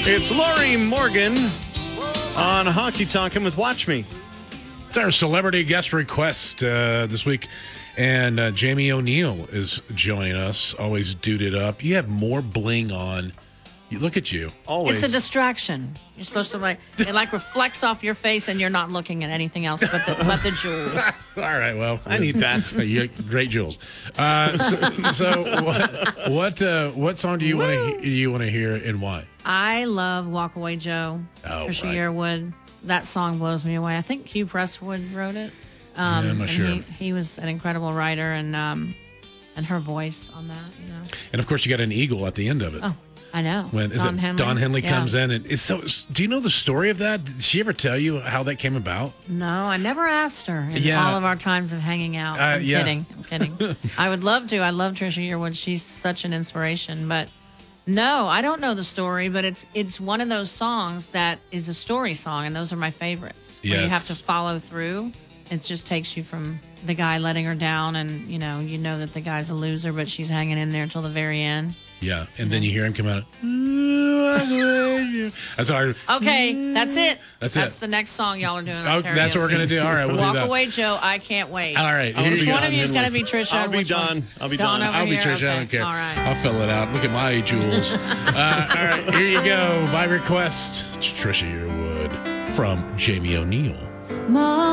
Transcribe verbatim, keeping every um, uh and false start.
It's Lori Morgan on Honky Tonkin' with Watch Me. It's our celebrity guest request uh, this week. And uh, Jamie O'Neal is joining us. Always duded up. You have more bling on. You, look at you. Always. It's a distraction. You're supposed to like it like reflects off your face, and you're not looking at anything else but the but the jewels. All right. Well, I need that. You, great jewels. Uh, so, so what what uh, what song do you want to do you want to hear and why? I love "Walk Away Joe." Oh, Trisha right. Yearwood. That song blows me away. I think Hugh Presswood wrote it. Um, Yeah, I'm not and sure. He, he was an incredible writer, and um, and her voice on that, you know. And of course, you got an eagle at the end of it. Oh, I know. When is Don it Henley? Don Henley Yeah. comes in and it's so? Do you know the story of that? Did she ever tell you how that came about? No, I never asked her in Yeah. all of our times of hanging out. Uh, I'm yeah. kidding. I'm kidding. I would love to. I love Trisha Yearwood. She's such an inspiration. But no, I don't know the story, but it's it's one of those songs that is a story song, and those are my favorites. Where Yeah, you have to it's- follow through. It just takes you from the guy letting her down, and you know, you know that the guy's a loser, but she's hanging in there until the very end. Yeah, and then you hear him come out. That's hard. Okay, that's it. That's That's it. the next song y'all are doing. Oh, on that's what we're karaoke. gonna do. All right, we'll Walk do that. Away, Joe. I can't wait. All right, I'll here be you Which go. one of you is Don going to be Trisha? I'll and be which one's- Don. I'll be Don Don. over I'll be here? Trisha. I Okay. don't care. All right. I'll fill it out. Look at my jewels. uh, all right, here you go. By request, it's Trisha Yearwood from Jamie O'Neal. Mom.